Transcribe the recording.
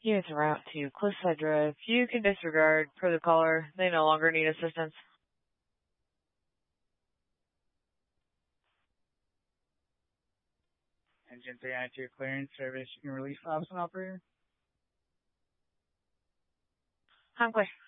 Units en route to Cliffside Drive. You can disregard per the caller. They no longer need assistance. Engine 392 clearance service. You can release officer and operator. I'm clear.